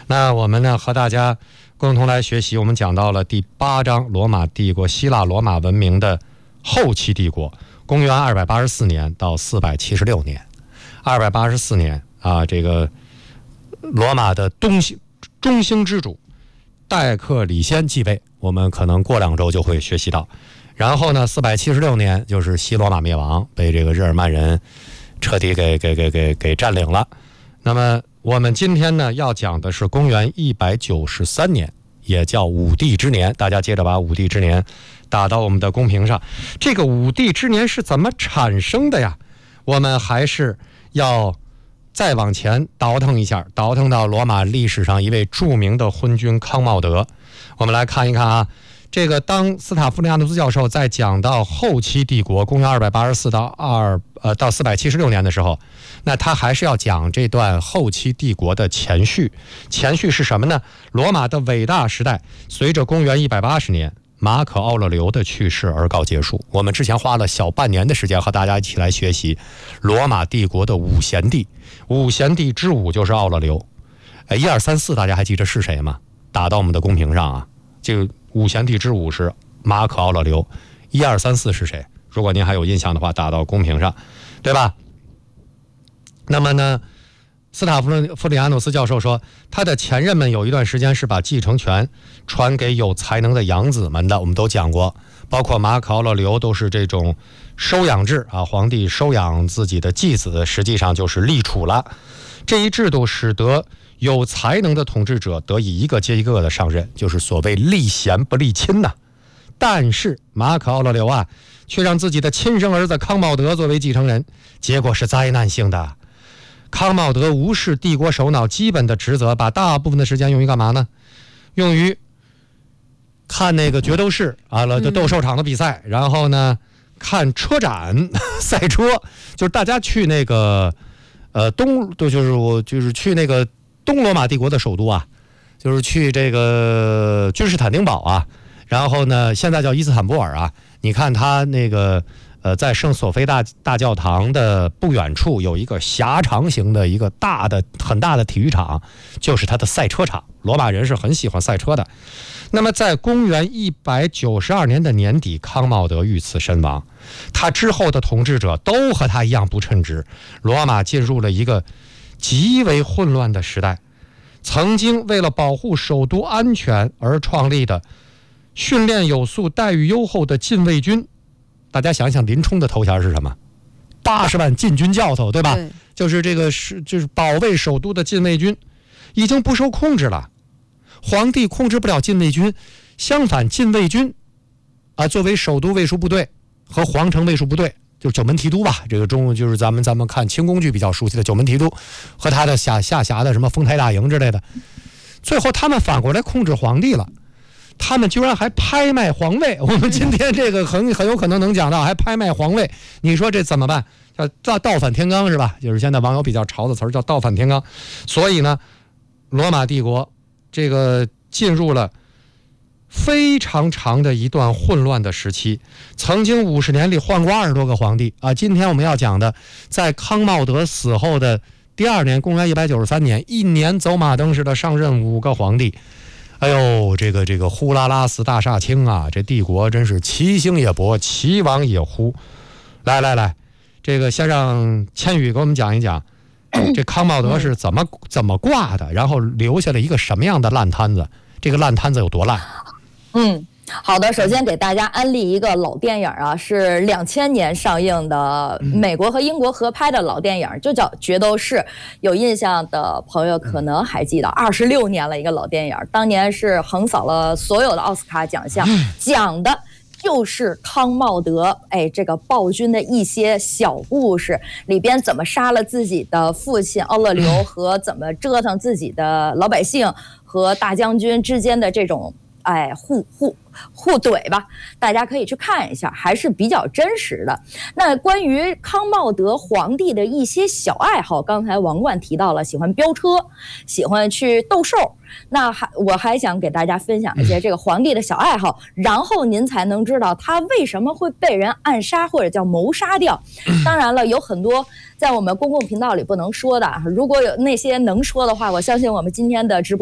那我们呢和大家共同来学习，我们讲到了第8章罗马帝国，希腊罗马文明的后期帝国，公元284年到476年。284年啊，这个罗马的中兴之主戴克里先继位，我们可能过2周就会学习到。然后呢，476年就是西罗马灭亡，被这个日耳曼人彻底给占领了。那么我们今天呢要讲的是公元193年，也叫武帝之年。大家接着把武帝之年打到我们的公屏上。这个武帝之年是怎么产生的呀？我们还是要再往前倒腾一下，倒腾到罗马历史上一位著名的昏君康茂德。我们来看一看啊，这个当斯塔夫利亚诺斯教授在讲到后期帝国公元284到476年的时候，那他还是要讲这段后期帝国的前序。前序是什么呢？罗马的伟大时代随着公元180年马可·奥勒留的去世而告结束。我们之前花了小半年的时间和大家一起来学习罗马帝国的五贤帝，五贤帝之五就是奥勒留。1、2、3、4大家还记得是谁吗？打到我们的公屏上啊。这个五贤帝之五是马可·奥勒留，1、2、3、4是谁？如果您还有印象的话，打到公屏上，对吧？那么呢，斯塔夫利亚诺斯教授说，他的前任们有一段时间是把继承权传给有才能的养子们的，我们都讲过，包括马可·奥勒留都是这种收养制啊，皇帝收养自己的继子，实际上就是立储了。这一制度使得有才能的统治者得以一个接一个的上任，就是所谓立贤不立亲呐。但是马可·奥勒留啊，却让自己的亲生儿子康茂德作为继承人，结果是灾难性的。康茂德无视帝国首脑基本的职责，把大部分的时间用于干嘛呢？用于看那个决斗士啊，斗兽场的比赛，然后呢看车展赛车，就是大家去那个就是去那个东罗马帝国的首都啊，就是去这个君士坦丁堡啊，然后呢现在叫伊斯坦布尔啊。你看他那个在圣索菲大教堂的不远处有一个狭长型的一个很大的体育场，就是他的赛车场。罗马人是很喜欢赛车的。那么在公元192年的年底，康茂德遇刺身亡。他之后的统治者都和他一样不称职，罗马进入了一个极为混乱的时代。曾经为了保护首都安全而创立的训练有素、待遇优厚的禁卫军，大家想想林冲的头衔是什么？80万禁军教头，对吧？对，就是这个就是保卫首都的禁卫军已经不受控制了。皇帝控制不了禁卫军，相反禁卫军啊，作为首都卫戍部队和皇城卫戍部队，就是九门提督吧，这个就是咱们看清宫剧比较熟悉的九门提督和他的下辖的什么丰台大营之类的，最后他们反过来控制皇帝了。他们居然还拍卖皇位，我们今天这个很有可能能讲到，还拍卖皇位，你说这怎么办？叫倒反天罡是吧？就是现在网友比较潮的词儿叫倒反天罡。所以呢，罗马帝国这个进入了非常长的一段混乱的时期，曾经50年里换过20多个皇帝啊。今天我们要讲的，在康茂德死后的第2年，公元193年，一年走马灯似的上任5个皇帝。哎呦，这个呼啦啦死大厦倾啊！这帝国真是其兴也勃，其亡也忽。来，这个先让千羽给我们讲一讲，这康茂德是怎么挂的，然后留下了一个什么样的烂摊子？这个烂摊子有多烂？ 好的，首先给大家安利一个老电影啊，是2000年上映的美国和英国合拍的老电影，就叫《决斗士》。有印象的朋友可能还记得，26年了一个老电影，当年是横扫了所有的奥斯卡奖项，讲的就是康茂德这个暴君的一些小故事，里边怎么杀了自己的父亲奥勒留，和怎么折腾自己的老百姓和大将军之间的这种互怼吧，大家可以去看一下，还是比较真实的。那关于康茂德皇帝的一些小爱好，刚才王冠提到了，喜欢飙车，喜欢去斗兽。那我还想给大家分享一些这个皇帝的小爱好，然后您才能知道他为什么会被人暗杀或者叫谋杀掉。当然了，有很多在我们公共频道里不能说的，如果有那些能说的话，我相信我们今天的直播